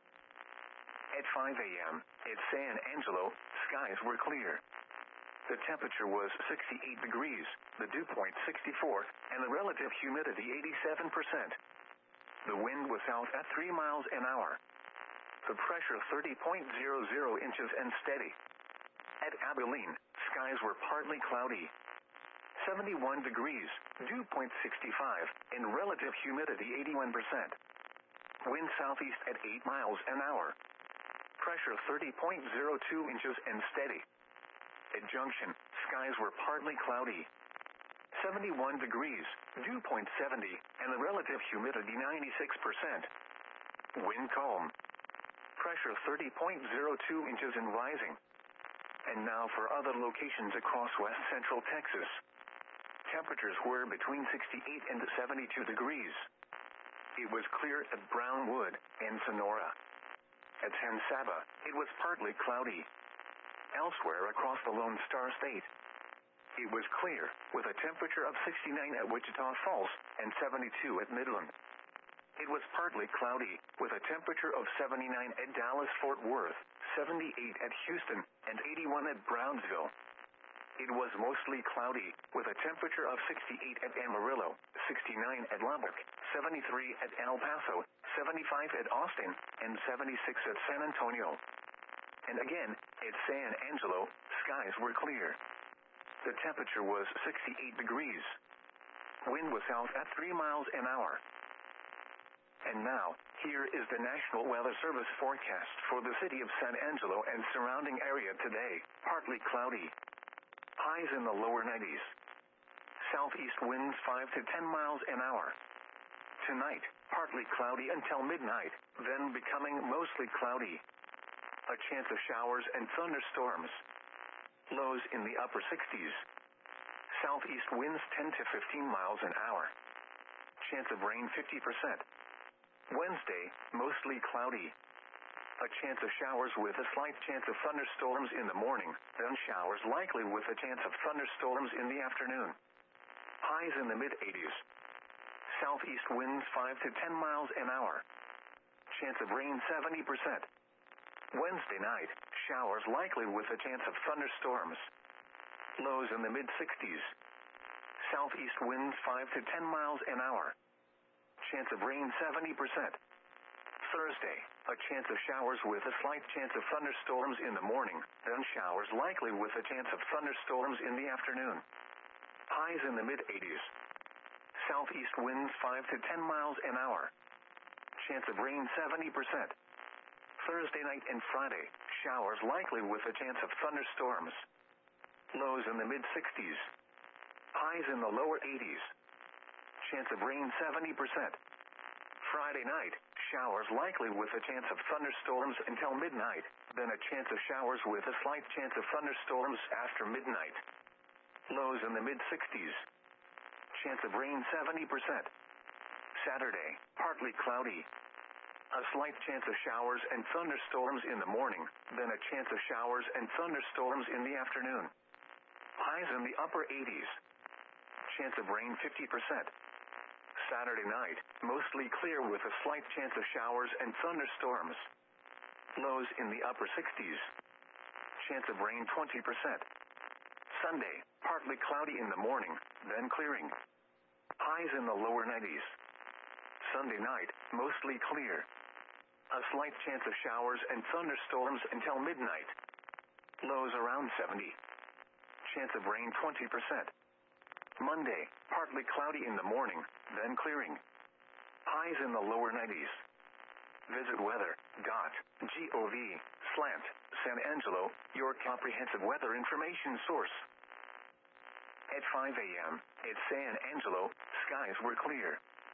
At five a.m. at San Angelo, skies were clear. The temperature was sixty-eight degrees, the dew point sixty-four, and the relative humidity eighty-seven percent. The wind was south at three miles an hour. The pressure thirty point zero zero inches and steady. At Abilene, skies were partly cloudy. seventy-one degrees, dew point sixty-five, and relative humidity eighty-one percent. Wind southeast at eight miles an hour. Pressure thirty point zero two inches and steady. At Junction, skies were partly cloudy. seventy-one degrees, dew point seventy, and the relative humidity ninety-six percent. Wind calm. Pressure thirty point zero two inches and rising. And now for other locations across west central Texas. Temperatures were between sixty-eight and seventy-two degrees. It was clear at Brownwood and Sonora. At San Saba, it was partly cloudy. Elsewhere across the Lone Star State, it was clear, with a temperature of sixty-nine at Wichita Falls and seventy-two at Midland. It was partly cloudy, with a temperature of seventy-nine at Dallas-Fort Worth, seventy-eight at Houston, and eighty-one at Brownsville. It was mostly cloudy, with a temperature of sixty-eight at Amarillo, sixty-nine at Lubbock, seventy-three at El Paso, seventy-five at Austin, and seventy-six at San Antonio. And again, at San Angelo, skies were clear. The temperature was sixty-eight degrees. Wind was south at three miles an hour. And now, here is the National Weather Service forecast for the city of San Angelo and surrounding area today. Partly cloudy. Highs in the lower nineties. Southeast winds five to ten miles an hour. Tonight, partly cloudy until midnight, then becoming mostly cloudy. A chance of showers and thunderstorms. Lows in the upper sixties. Southeast winds ten to fifteen miles an hour. Chance of rain fifty percent. Wednesday, mostly cloudy. A chance of showers with a slight chance of thunderstorms in the morning, then showers likely with a chance of thunderstorms in the afternoon. Highs in the mid-eighties. Southeast winds five to ten miles an hour. Chance of rain seventy percent. Wednesday night, showers likely with a chance of thunderstorms. Lows in the mid-sixties. Southeast winds five to ten miles an hour. Chance of rain seventy percent. Thursday, a chance of showers with a slight chance of thunderstorms in the morning, then showers likely with a chance of thunderstorms in the afternoon. Highs in the mid-eighties. Southeast winds five to ten miles an hour. Chance of rain seventy percent. Thursday night and Friday, showers likely with a chance of thunderstorms. Lows in the mid-sixties. Highs in the lower eighties. Chance of rain seventy percent. Friday night, showers likely with a chance of thunderstorms until midnight, then a chance of showers with a slight chance of thunderstorms after midnight. Lows in the mid-sixties. Chance of rain seventy percent. Saturday, partly cloudy. A slight chance of showers and thunderstorms in the morning, then a chance of showers and thunderstorms in the afternoon. Highs in the upper eighties. Chance of rain fifty percent. Saturday night, mostly clear with a slight chance of showers and thunderstorms. Lows in the upper sixties. Chance of rain twenty percent. Sunday, partly cloudy in the morning, then clearing. Highs in the lower nineties. Sunday night, mostly clear. A slight chance of showers and thunderstorms until midnight. Lows around seventy. Chance of rain twenty percent. Monday, partly cloudy in the morning, then clearing. Highs in the lower nineties. Visit weather.gov slant San Angelo, your comprehensive weather information source. At five a.m. at San Angelo, skies were clear.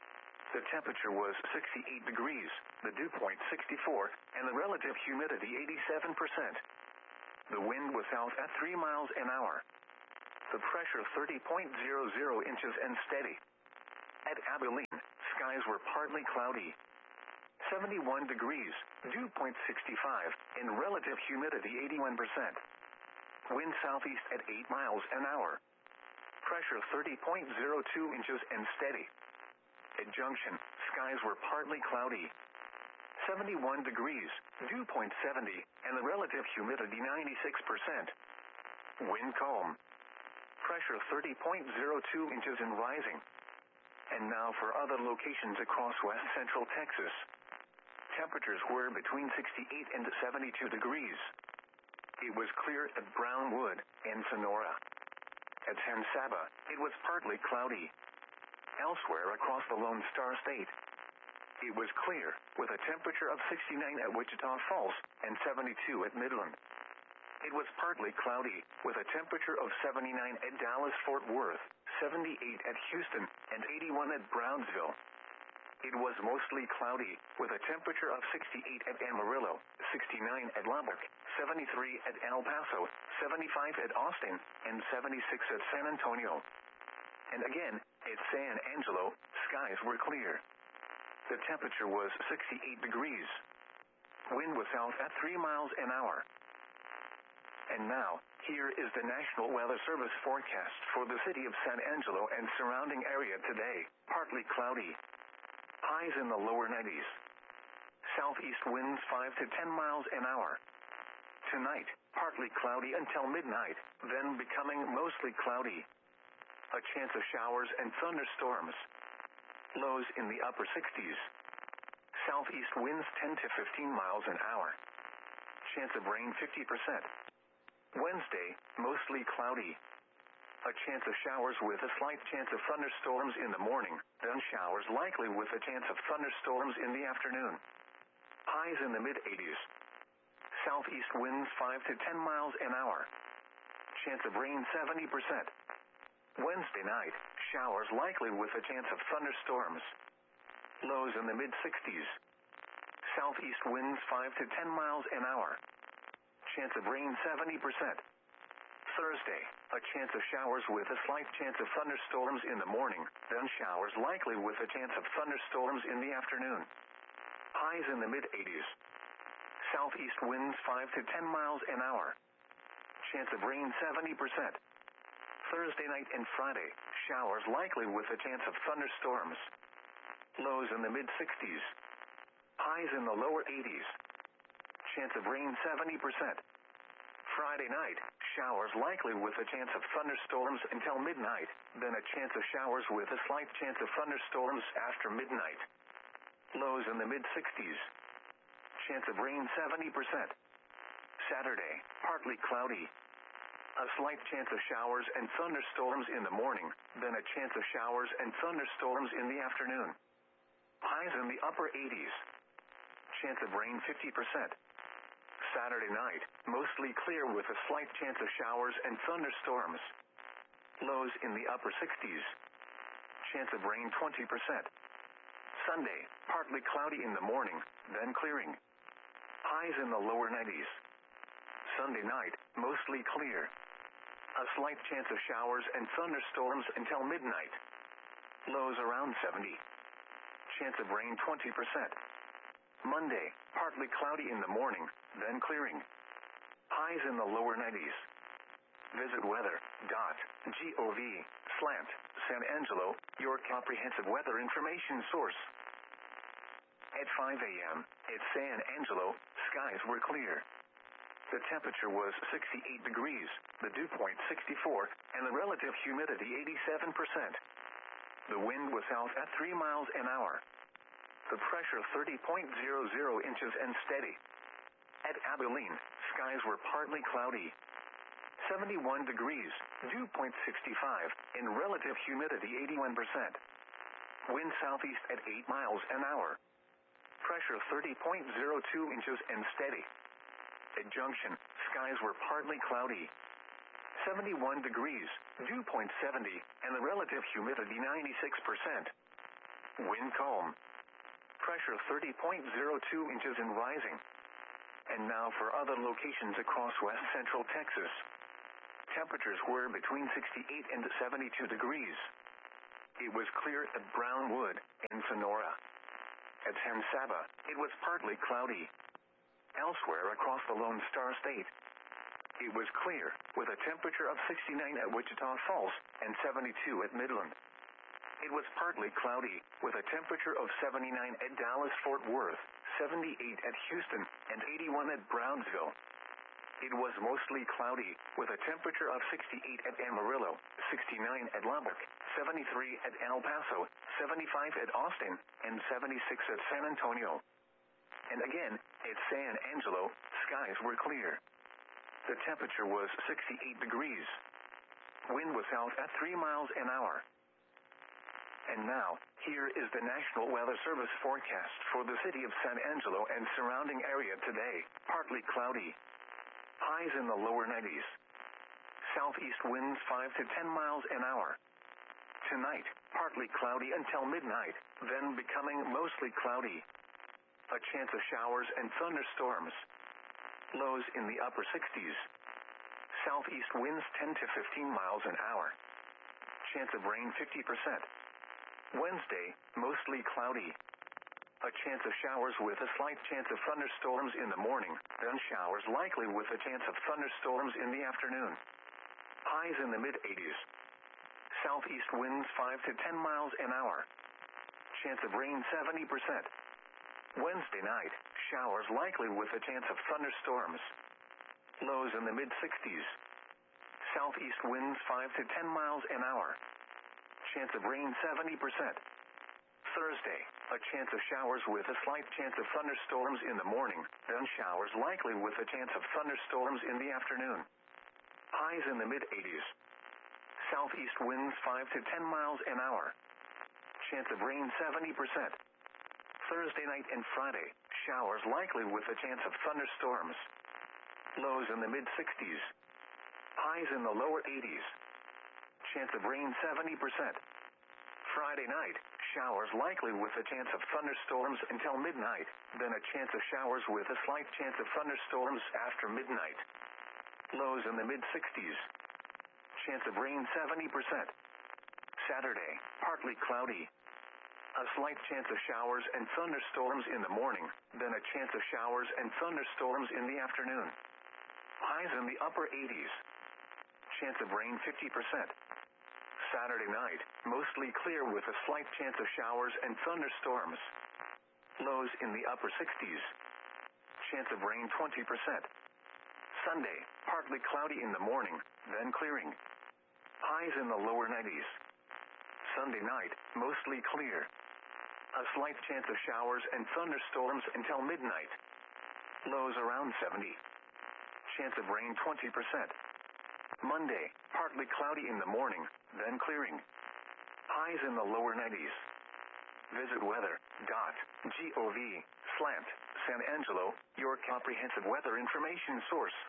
The temperature was sixty-eight degrees, the dew point sixty-four, and the relative humidity eighty-seven percent. The wind was south at three miles an hour. The pressure thirty point zero zero inches and steady. At Abilene, skies were partly cloudy. seventy-one degrees, dew point sixty-five, and relative humidity eighty-one percent. Wind southeast at eight miles an hour. Pressure thirty point zero two inches and steady. At Junction, skies were partly cloudy. seventy-one degrees, dew point seventy, and the relative humidity ninety-six percent. Wind calm. Pressure thirty point zero two inches and rising. And now for other locations across west central Texas. Temperatures were between sixty-eight and seventy-two degrees. It was clear at Brownwood and Sonora. At San Saba, it was partly cloudy. Elsewhere across the Lone Star State, it was clear, with a temperature of sixty-nine at Wichita Falls and seventy-two at Midland. It was partly cloudy, with a temperature of seventy-nine at Dallas-Fort Worth, seventy-eight at Houston, and eighty-one at Brownsville. It was mostly cloudy, with a temperature of sixty-eight at Amarillo, sixty-nine at Lubbock, seventy-three at El Paso, seventy-five at Austin, and seventy-six at San Antonio. And again, at San Angelo, skies were clear. The temperature was sixty-eight degrees. Wind was south at three miles an hour. And now, here is the National Weather Service forecast for the city of San Angelo and surrounding area today. Partly cloudy. Highs in the lower nineties. Southeast winds five to ten miles an hour. Tonight, partly cloudy until midnight, then becoming mostly cloudy. A chance of showers and thunderstorms. Lows in the upper sixties. Southeast winds ten to fifteen miles an hour. Chance of rain fifty percent. Wednesday, mostly cloudy. A chance of showers with a slight chance of thunderstorms in the morning, then showers likely with a chance of thunderstorms in the afternoon. Highs in the mid-eighties. Southeast winds five to ten miles an hour. Chance of rain seventy percent. Wednesday night, showers likely with a chance of thunderstorms. Lows in the mid-sixties. Southeast winds five to ten miles an hour. Chance of rain seventy percent. Thursday, a chance of showers with a slight chance of thunderstorms in the morning, then showers likely with a chance of thunderstorms in the afternoon. Highs in the mid-eighties. Southeast winds five to ten miles an hour. Chance of rain seventy percent. Thursday night and Friday, showers likely with a chance of thunderstorms. Lows in the mid-sixties. Highs in the lower eighties. Chance of rain seventy percent. Friday night, showers likely with a chance of thunderstorms until midnight, then a chance of showers with a slight chance of thunderstorms after midnight. Lows in the mid-sixties. Chance of rain seventy percent. Saturday, partly cloudy. A slight chance of showers and thunderstorms in the morning, then a chance of showers and thunderstorms in the afternoon. Highs in the upper eighties. Chance of rain fifty percent. Saturday night, mostly clear with a slight chance of showers and thunderstorms. Lows in the upper sixties. Chance of rain twenty percent. Sunday, partly cloudy in the morning, then clearing. Highs in the lower nineties. Sunday night, mostly clear. A slight chance of showers and thunderstorms until midnight. Lows around seventy. Chance of rain twenty percent. Monday, partly cloudy in the morning, then clearing. Highs in the lower nineties. Visit weather dot gov slash San Angelo, your comprehensive weather information source. At five a.m., at San Angelo, skies were clear. The temperature was sixty-eight degrees, the dew point sixty-four, and the relative humidity eighty-seven percent. The wind was south at three miles an hour. The pressure thirty point zero zero inches and steady. At Abilene, skies were partly cloudy. seventy-one degrees, dew point sixty-five, and relative humidity eighty-one percent. Wind southeast at eight miles an hour. Pressure thirty point zero two inches and steady. At Junction, skies were partly cloudy. seventy-one degrees, dew point seventy, and the relative humidity ninety-six percent. Wind calm. Pressure thirty point zero two inches and rising. And now for other locations across west central Texas. Temperatures were between sixty-eight and seventy-two degrees. It was clear at Brownwood and Sonora. At San Saba, it was partly cloudy. Elsewhere across the Lone Star State, it was clear, with a temperature of sixty-nine at Wichita Falls and seventy-two at Midland. It was partly cloudy, with a temperature of seventy-nine at Dallas-Fort Worth, seventy-eight at Houston, and eighty-one at Brownsville. It was mostly cloudy, with a temperature of sixty-eight at Amarillo, sixty-nine at Lubbock, seventy-three at El Paso, seventy-five at Austin, and seventy-six at San Antonio. And again, at San Angelo, skies were clear. The temperature was sixty-eight degrees. Wind was south at three miles an hour. And now, here is the National Weather Service forecast for the city of San Angelo and surrounding area today. Partly cloudy. Highs in the lower nineties. Southeast winds five to ten miles an hour. Tonight, partly cloudy until midnight, then becoming mostly cloudy. A chance of showers and thunderstorms. Lows in the upper sixties. Southeast winds ten to fifteen miles an hour. Chance of rain fifty percent. Wednesday, mostly cloudy. A chance of showers with a slight chance of thunderstorms in the morning, then showers likely with a chance of thunderstorms in the afternoon. Highs in the mid-eighties. Southeast winds five to ten miles an hour. Chance of rain seventy percent. Wednesday night, showers likely with a chance of thunderstorms. Lows in the mid-sixties. Southeast winds five to ten miles an hour. Chance of rain seventy percent. Thursday, a chance of showers with a slight chance of thunderstorms in the morning, then showers likely with a chance of thunderstorms in the afternoon. Highs in the mid-eighties. Southeast winds five to ten miles an hour. Chance of rain seventy percent. Thursday night and Friday, showers likely with a chance of thunderstorms. Lows in the mid-sixties. Highs in the lower eighties. Chance of rain seventy percent. Friday night, showers likely with a chance of thunderstorms until midnight, then a chance of showers with a slight chance of thunderstorms after midnight. Lows in the mid-sixties. Chance of rain seventy percent. Saturday, partly cloudy. A slight chance of showers and thunderstorms in the morning, then a chance of showers and thunderstorms in the afternoon. Highs in the upper eighties. Chance of rain fifty percent. Saturday night, mostly clear with a slight chance of showers and thunderstorms. Lows in the upper sixties. Chance of rain twenty percent. Sunday, partly cloudy in the morning, then clearing. Highs in the lower nineties. Sunday night, mostly clear. A slight chance of showers and thunderstorms until midnight. Lows around seventy. Chance of rain twenty percent. Monday, partly cloudy in the morning, then clearing. Highs in the lower nineties. Visit weather dot gov slash San Angelo, your comprehensive weather information source.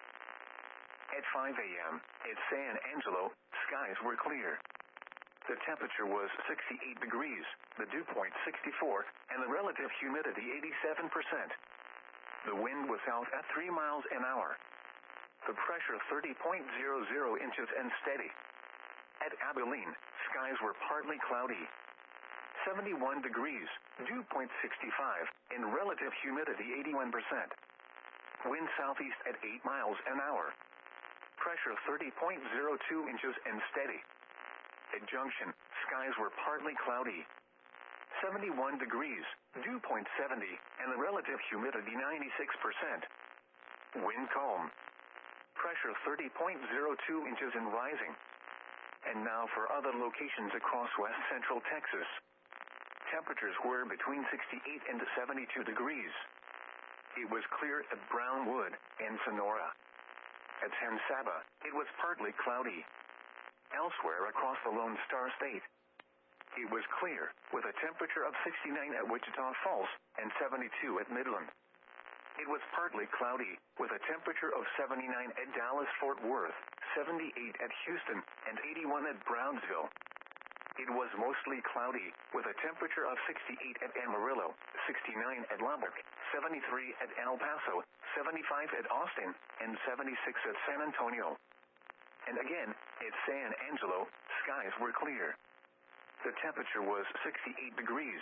At five a.m., at San Angelo, skies were clear. The temperature was sixty-eight degrees, the dew point sixty-four, and the relative humidity eighty-seven percent. The wind was south at three miles an hour. The pressure thirty point zero zero inches and steady. At Abilene, skies were partly cloudy. seventy-one degrees, dew point sixty-five, and relative humidity eighty-one percent. Wind southeast at eight miles an hour. Pressure thirty point zero two inches and steady. At Junction, skies were partly cloudy. seventy-one degrees, dew point seventy, and the relative humidity ninety-six percent. Wind calm. Pressure thirty point zero two inches and rising. And now for other locations across west central Texas. Temperatures were between sixty-eight and seventy-two degrees. It was clear at Brownwood and Sonora. At San Saba, it was partly cloudy. Elsewhere across the Lone Star State, it was clear, with a temperature of sixty-nine at Wichita Falls and seventy-two at Midland. It was partly cloudy, with a temperature of seventy-nine at Dallas-Fort Worth, seventy-eight at Houston, and eighty-one at Brownsville. It was mostly cloudy, with a temperature of sixty-eight at Amarillo, sixty-nine at Lubbock, seventy-three at El Paso, seventy-five at Austin, and seventy-six at San Antonio. And again, at San Angelo, skies were clear. The temperature was sixty-eight degrees.